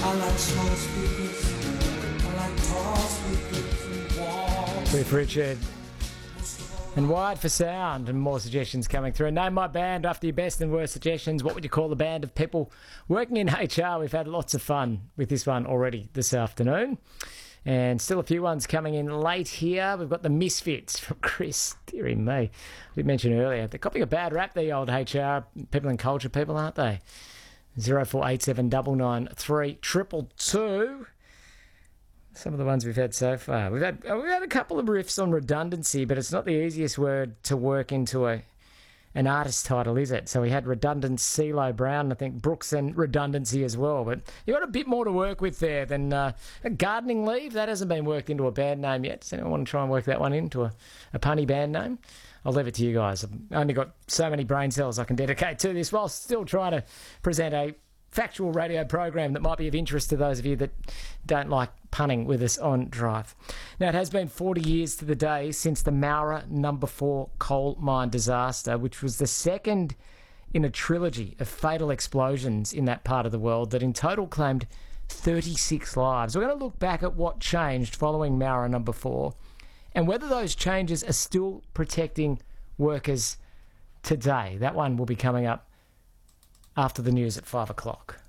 With Richard and Wired for Sound, and more suggestions coming through. Name my band after your best and worst suggestions. What would you call the band of people working in HR? We've had lots of fun with this one already this afternoon, and still a few ones coming in late here. We've got the Misfits from Chris. Deary me, we mentioned earlier they're copying a bad rap, the old HR people and culture people, aren't they? 0487 993 222. Some of the ones we've had so far. We've had a couple of riffs on redundancy, but it's not the easiest word to work into an artist title, is it? So we had Redundant, CeeLo Brown, I think Brooks and Redundancy as well. But you've got a bit more to work with there than Gardening Leave. That hasn't been worked into a band name yet. Does anyone want to try and work that one into a punny band name? I'll leave it to you guys. I've only got so many brain cells I can dedicate to this while still trying to present a factual radio program that might be of interest to those of you that don't like punning with us on Drive. Now, it has been 40 years to the day since the Mowra No. 4 coal mine disaster, which was the second in a trilogy of fatal explosions in that part of the world that in total claimed 36 lives. We're going to look back at what changed following Mowra No. 4 and whether those changes are still protecting workers today. That one will be coming up after the news at 5 o'clock.